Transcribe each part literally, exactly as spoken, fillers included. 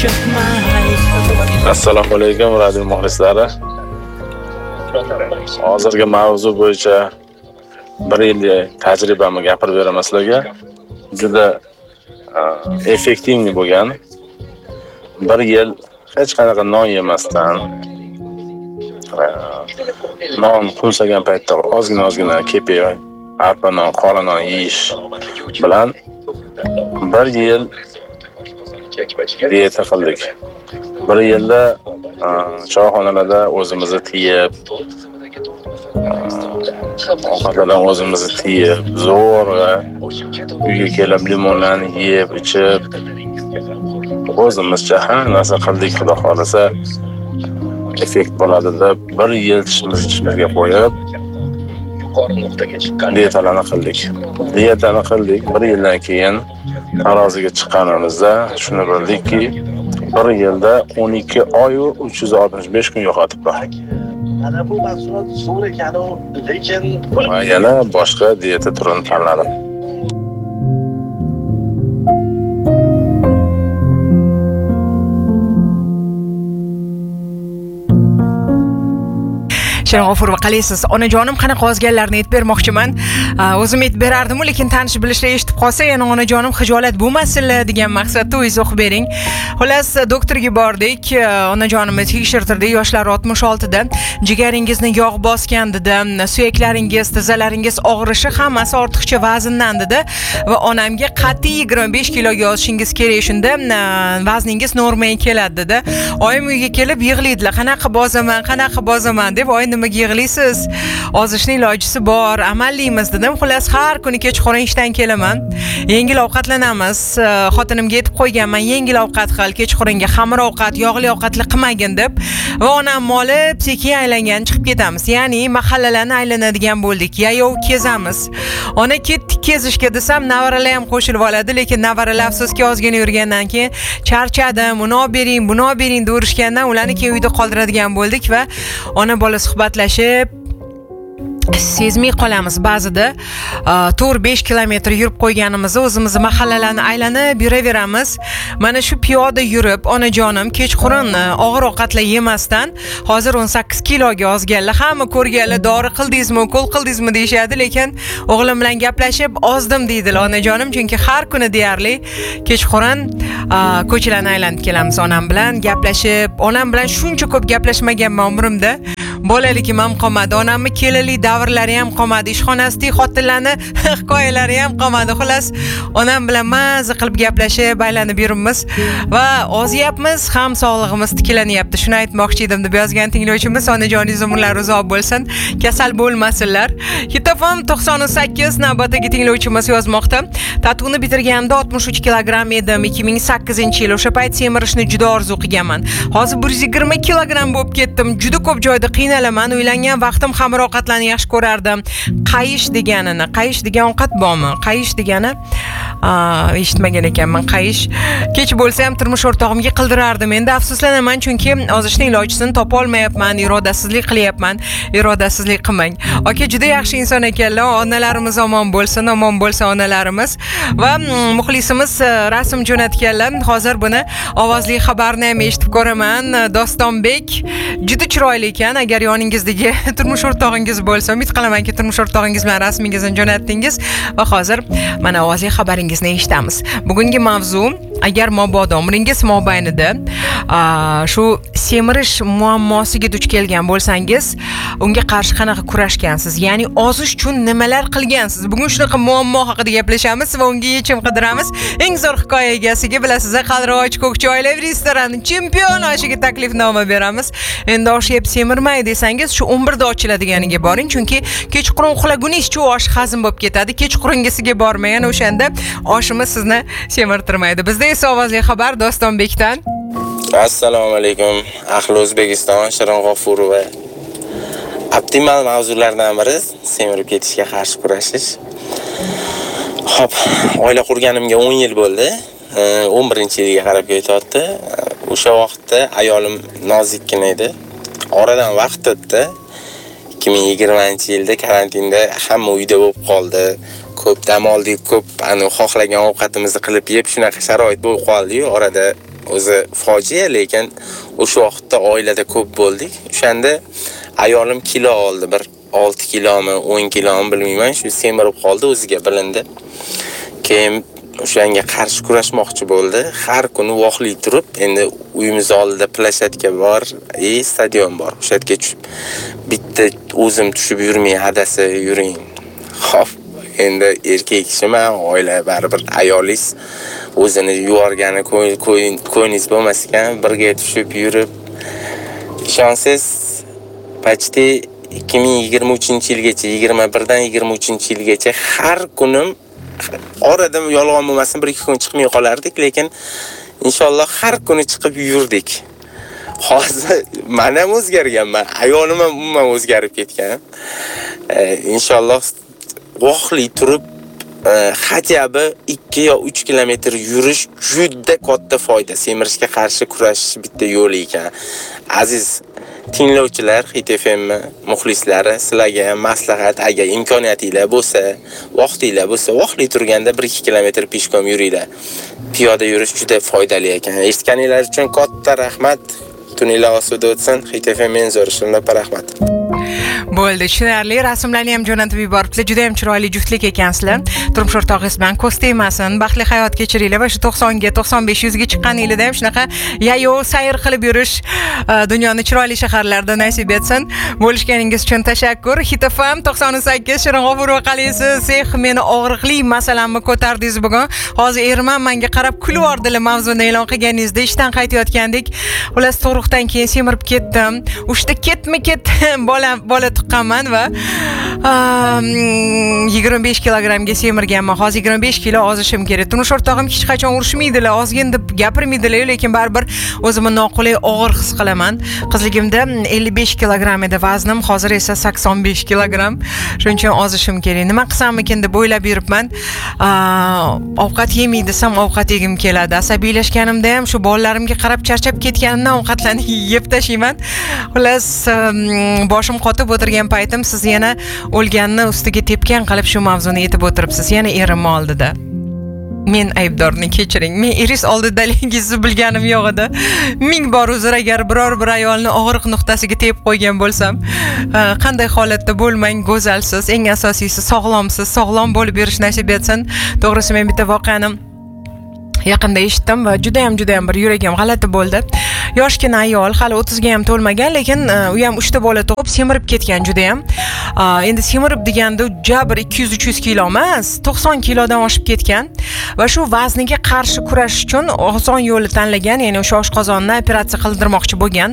Assalomu alaykum radio muxlislari. Hozirgi mavzu bo'yicha bir yillik tajribamni gapirib beraman sizlarga. Juda effektiv bo'lgan. Bir yil hech qanaqa non yemasdan, non qunsagan paytda ozgina-ozgina kepi, arpa non, qora non yeyish bilan bir yil diyeta qildik. Bir yilda choyxonalarda o'zimizni tiyib, ovqatlardan o'zimizni tiyib, zo'rg'a uyga kelib limonlarni yeb, ichib, o'zimizcha har narsa qildik. Xudo xolasa effekt bo'ladi deb bir yil tishimizni tishimizga qo'yib diyetalarni qildik. Diyetani qildik. Bir yildan keyin taroziga chiqqanimizda shuni bildikki, bir yilda o'n ikki oy va uch yuz oltmish besh kun yo'qotibman. Mana bu mahsulot zo'r ekan, lekin yana boshqa diyeta turini tanladim. G'ofur va qalaysiz? Onajonim qanaqa ozganlarni aytib bermoqchiman. O'zim aytib berardim, lekin tanish bilishlar eshitib qolsa, yana onajonim xijolat bo'lmasinlar degan maqsadda o'zingiz o'qib bering. Xullas, doktorga bordik, onajonimni tekshirtirdik, yoshlari oltmish olti da. Jigaringizni yog' bosgan dedi, suyaklaringiz, tizzalaringiz og'rishi, hammasi ortiqcha vazndan dedi va onamga qat'iy yigirma besh kiloga osishingiz kerak, shunda vazningiz normaga keladi dedi. Oyim uyga kelib yig'laydilar. Qanaqa bozaman, qanaqa bozaman deb, oyim nimaga yig'laysiz? Ozishning ilojisi bor, amallaymiz dedim. Xullas, har kuni kechqurun ishdan kelaman. Yengil ovqatlanamiz. Xotinimga aytib qo'yganman, yengil ovqat qil, kechqurunga xamir ovqat, yog'li ovqatlar qilmagin deb. Va onam molib sekin aylangan chiqib ketamiz. Ya'ni mahallalarni aylanadigan bo'ldik. Yayov kezamiz. Ona ketdik kezishga desam, navaralar ham qo'shilib oladi, lekin navaralar afsuski ozgina yurgandan keyin charchadim, uni olib bering, buni olib bering deyishgandan ularni keyin uyda qoldiradigan bo'ldik va ona bola suhbatlashib sezmay qolamiz ba'zida. to'rt besh kilometr yurib qo'yganimizni o'zimizni mahallalarni aylanib yuraveramiz. Mana shu piyoda yurib, onajonim kechqurun og'ir ovqatlar yemasdan hozir o'n sakkiz kiloga ozganlar. Hamma ko'rganlar dori qildingizmi, ukol qildingizmi deyshadi, lekin o'g'lim bilan gaplashib ozdim deydilar onajonim, chunki har kuni deyarli kechqurun ko'chalarni aylanib kelamiz onam bilan gaplashib. Onam bilan shuncha ko'p gaplashmaganman umrimda. Bolaligim ham qolmadi, onamni kelali davrlari ham qolmadi, ishxonasidagi xotinlarni hikoyalari ham qolmadi. Xullas, onam bilan maza qilib gaplashib, aylanib yuribmiz va ozyapmiz, ham sog'lig'imiz tiklanyapti. Shuni aytmoqchi edim deb yozgan tinglovchimiz, onajoningiz umrlari uzoq bo'lsin, kasal bo'lmasinlar. Hitofon to'qson sakkiz navbatdagi tinglovchimiz yozmoqda. Tatuni bitirganimda oltmish uch kilogramm edim. ikki ming sakkizinchi yil o'sha payt semirishni juda orzu qilganman. Hozir bir yuz yigirma kilogramm bo'lib ketdim. Juda ko'p joyda qiynalaman. Uylangan vaqtim xamir ovqatlarni yaxshi ko'rardim. Qayish deganini, qayish degan ovqat bormi? Qayish degani eshitmagan ekanman. Qayish kech bo'lsa ham turmush o'rtog'imga qildirardim. Endi afsuslanaman, chunki ozishning ilojisini topa olmayapman, irodasizlik qilyapman. Irodasizlik qilmang. Aka juda yaxshi inson ekanlar. Onalarimiz omon bo'lsin, omon bo'lsa onalarimiz. Va muxlisimiz rasm jo'natganlar. Hozir buni ovozli xabarni ham eshitib ko'raman. Dostonbek juda chiroyli ekan. Agar yoningizdagi turmush o'rtog'ingiz bo'lsa, umid qilamanki turmush o'rtog'ingiz bilan rasmingizni jo'natdingiz va hozir mana ovozli xabaringizni eshitamiz. Bugungi mavzu, agar mabodo umringiz mobaynida shu semirish muammosiga duch kelgan bo'lsangiz, unga qarshi qanaqa kurashgansiz? Ya'ni ozish uchun nimalar qilgansiz? Bugun shunaqa muammo haqida gaplashamiz va unga yechim qidiramiz. Eng zo'r hikoya egasiga, bilasiz, Qaldiroch Ko'kchoylar restorani chempion oshiga taklifnoma beramiz. Endi osh yeb semirmay desangiz, shu o'n birda ochiladiganiga boring, chunki kechqurun uxlaguningizcha osh hazm bo'lib ketadi. Kechqurungisiga bormagan o'shanda oshimiz sizni semirtirmaydi. Bizda esa ovozli xabar Dostonbekdan. Assalomu alaykum. Ahli O'zbekiston, Shirin G'ofurova. Optimal mavzulardan biri semirib ketishga qarshi kurashish. Xo'p, oila qurganimga o'n yil bo'ldi. o'n birinchi yilga qarab ketyapti. O'sha vaqtda ayolim nozikkina edi. Oradan vaqt o'tdi. ikki ming yigirmanchi yilda karantinda hamma uyda bo'lib qoldi. Ko'p dam oldik, ko'p ani xohlagan ovqatimizni qilib yeb, shunaqa sharoit bo'lib qoldi-yu, orada o'zi fojia, lekin o'sha vaqtda oilada ko'p bo'ldik. O'shanda ayolim kilo oldi, bir olti kilomi, o'n kilomi bilmayman, shu semirib qoldi, o'ziga bilindi. Keyin o'shanga qarshi kurashmoqchi bo'ldi. Har kuni voqli turib, endi uyimiz oldida plashatka bor, e stadion bor. O'sha yerga tushib, bitta o'zim tushib yurmay, adasi yuring. Xo'p, endi erkak kishiman, oila baribir ayolingiz o'zini yuvargani ko'yingiz bo'lmas ekan, birga tushib yurib, ishonsiz, почти ikki ming yigirma uchinchi yilgacha, yigirma birdan yigirma uchinchi yilgacha har kunim orada yolg'on bo'lmasin bir ikki kun chiqmay qolardik, lekin inshaalloh har kuni chiqib yurdik. Hozir men ham o'zgarganman, ayolim ham umuman o'zgarib ketgan. Inshaalloh voqli turib hatyabi ikki yo uch kilometr yurish juda katta foyda. Semirishga qarshi kurashish bitta yo'l ekan. Aziz tinglovchilar, Hit F M muxlislari, sizlarga maslahat, agar imkoniyatinglar bo'lsa, vaqtinglar bo'lsa, vaqtli turganda bir ikki kilometr peshkom yuringlar. Piyoda yurish juda foydali ekan. Eshitganinglar uchun katta rahmat. Tuninglar osuda o'tsin. Hit F M men zo'r shunday rahmat. Bo'ldi, tushunarli. Rasmlarni ham jo'natib yuboribsizlar. Juda ham chiroyli juftlik ekansizlar. Turmush o'rtog'ingiz bilan ko'z tegmasin, baxtli hayot kechiringlar va shu to'qsonga, to'qson besh yuzga chiqqaningizda ham shunaqa yayo sayr qilib yurish, dunyoni chiroyli shaharlarida nasib etsin. Bo'lishganingiz uchun tashakkur. Hit F M to'qson sakkiz Shiring'ofur qal'asiz. Eh, meni og'riqli masalamni ko'tardingiz bugun. Hozir erim ham menga qarab kulvordilar mavzuni e'lon qilganingizda, ishdan qaytayotgandik. Xullas, tug'ruqdan keyin semirib ketdim. Ushda ketma ket bola bola tuqqanman va yigirma besh kilogrammga semirganman. Hozir yigirma besh kilo ozishim kerak. Turmush o'rtog'im hech qachon urishmaydilar, ozgin deb gapirmaydilar, lekin baribir o'zimni noqulay og'ir his qilaman. Qizligimda ellik besh kilogramm edi vaznim, hozir esa sakson besh kilogramm. Shuning uchun ozishim kerak. Nima qilsam-ekin deb o'ylab yuribman. Ovqat yemay desam ovqat yegim keladi. Asabiylashganimda ham shu bolalarimga qarab charchab ketganimdan ovqatlarni yeb tashlayman. Xullas, boshim qotib o'tirgan paytim siz yana o'lganni ustiga tepgan qilib shu mavzuni aytib o'tiribsiz. Yana erim oldida. Men aybdorni kechiring. Men iris oldidaligingizni bilganim yo'q edi. Ming bor uzr, agar biror bir ayolni og'riq nuqtasiga tepib qo'ygan bo'lsam, qanday holatda bo'lmang, go'zalsiz, eng asosiysi sog'lomsiz, sog'lom bo'lib yurish nasib etsin. To'g'risi men bitta voqeani yaqinda eshitdim va juda ham juda ham bir yuragim g'alati bo'ldi. Yoshgina ayol, hali o'ttizga ham to'lmagan, lekin u ham uchta bola tug'ib semirib ketgan juda ham. Endi semirib deganda jabr ikki yuz uch yuz kilo emas, to'qson kilodan oshib ketgan va shu vazniga qarshi kurashish uchun oson yo'lni tanlagan, ya'ni o'sha oshqozonni operatsiya qildirmoqchi bo'lgan.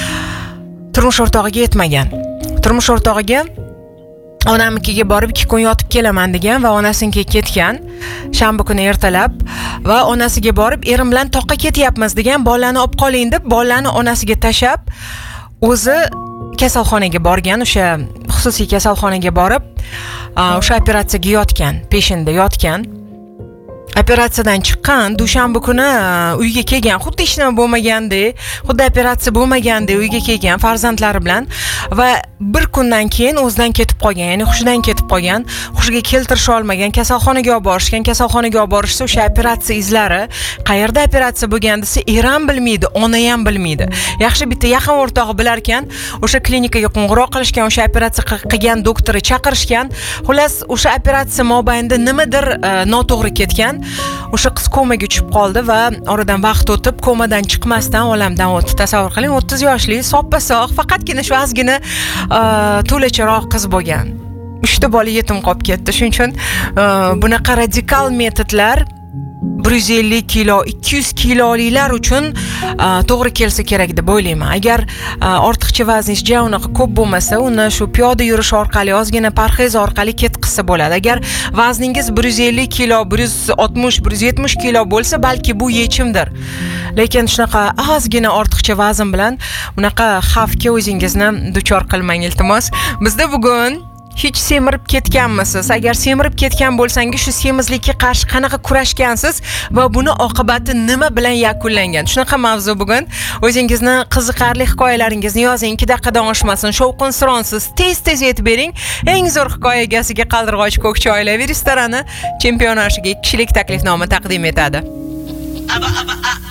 Turmush o'rtog'iga yetmagan. Turmush o'rtog'iga onamnikiga borib ikki kun yotib kelaman degan va onasinikiga ketgan shanba kuni ertalab va onasiga borib erim bilan toqqa ketyapmiz degan, bolani olib qoling deb bolani onasiga tashab o'zi kasalxonaga borgan, o'sha xususiy kasalxonaga borib o'sha operatsiyaga yotgan, peshinda yotgan. Operatsiyadan chiqqan, dushanba kuni uyga kelgan, xuddi hech nima bo'lmagandek, xuddi operatsiya bo'lmagandek uyga kelgan farzandlari bilan va bir kundan keyin o'zidan ketib qolgan, ya'ni hushidan ketib qolgan, hushiga keltirisha olmagan, kasalxonaga olib borishgan, kasalxonaga olib borishsa o'sha operatsiya izlari, qayerda operatsiya bo'lgan desa, er ham bilmaydi, ona ham bilmaydi. Yaxshi bitta yaqin o'rtog'i bilar ekan, o'sha klinikaga qo'ng'iroq qilishgan, o'sha operatsiya qilgan doktorni chaqirishgan. Xullas, o'sha operatsiya mobaynida nimadir noto'g'ri ketgan. O'sha qiz komaga tushib qoldi va oradan vaqt o'tib komadan chiqmasdan olamdan o'tdi. Tasavvur qiling, o'ttiz yoshli, soppa-sog', faqatgina shu ozgina to'lacharoq qiz bo'lgan. uchta bola yetim qolib ketdi. Shuning uchun bunaqa radikal metodlar bir yuz ellik kilo, ikki yuz kilolilar uchun to'g'ri kelsa kerak deb o'ylayman. Agar ortiqcha vazningiz ja unaqa ko'p bo'lmasa, uni shu piyoda yurish orqali, ozgina parhez orqali ketqizsa bo'ladi. Agar vazningiz bir yuz ellik kilo, bir yuz oltmish, bir yuz yetmish kilo bo'lsa, balki bu yechimdir. Lekin shunaqa ozgina ortiqcha vazn bilan unaqa xavfga o'zingizni duchor qilmang, iltimos. Bizda bugun hech semirib ketganmisiz? Agar semirib ketgan bo'lsangiz, shu semizlikka qarshi qanaqa kurashgansiz va buni oqibati nima bilan yakunlangan? Shunaqa mavzu bugun. O'zingizni qiziqarli hikoyalaringizni yozing, ikki daqiqadan oshmasin. Shovqin-suronsiz, tez-tez aytib bering. Eng zo'r hikoya egasiga Qaldirg'och Ko'kchi oilaviy restorani chempionatiga ikki kishilik taklifnoma taqdim etadi.